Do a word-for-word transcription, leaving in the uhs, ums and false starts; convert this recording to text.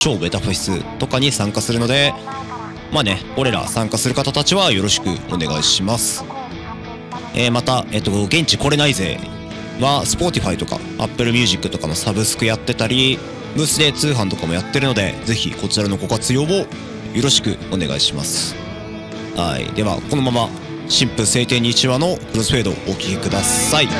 超ベタフェスとかに参加するので、まあね、俺ら参加する方たちはよろしくお願いします。えー、また、えっと、現地来れないぜは Spotify とか Apple Music とかのサブスクやってたり、ブースで通販とかもやってるので、ぜひこちらのご活用をよろしくお願いします。はい、ではこのまま新婦晴天にいちわのクロスフェードをお聴きください。